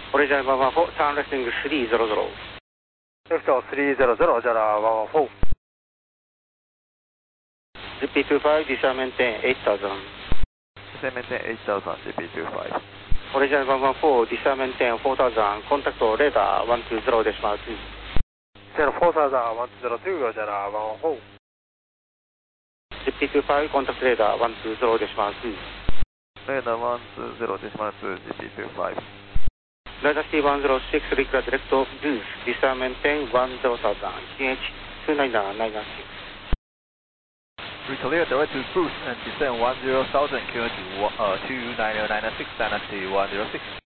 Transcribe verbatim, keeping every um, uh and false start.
Original one one four, turn left English three zero zero. Left three zero zero, Jara one one four. G P two five, descend maintain eight thousand. Descend maintain eight thousand, G P two five. Original one one four, descend maintain four thousand, contact radar one two zero decimal two. Zero four thousand, one two zero two, Jara one one four. G P two five, contact radar one two zero decimal two. Radar one two zero decimal two, G P two five. Radar C one zero six, request direct boost, descend maintain one zero thousand, G H two nine nine nine six. We clear direct to boost and descend one zero thousand, Q H uh, two nine zero nine six, Dynasty one zero six.